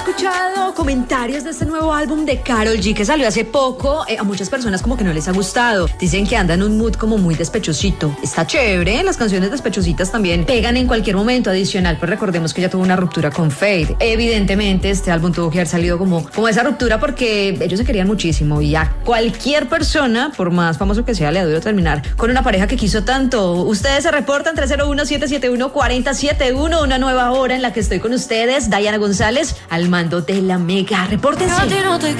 escuchado comentarios de este nuevo álbum de Karol G que salió hace poco. A muchas personas como que no les ha gustado. Dicen que anda en un mood como muy despechosito. Está chévere, las canciones despechositas también pegan en cualquier momento. Adicional, pues recordemos que ella tuvo una ruptura con Fade. Evidentemente, este álbum tuvo que haber salido como esa ruptura porque ellos se querían muchísimo y a cualquier persona, por más famoso que sea, le ha duro terminar con una pareja que quiso tanto. Ustedes se reportan 301-771-4071, una nueva hora en la que estoy con ustedes, Diana González, al mando de la Mega. Repórtense.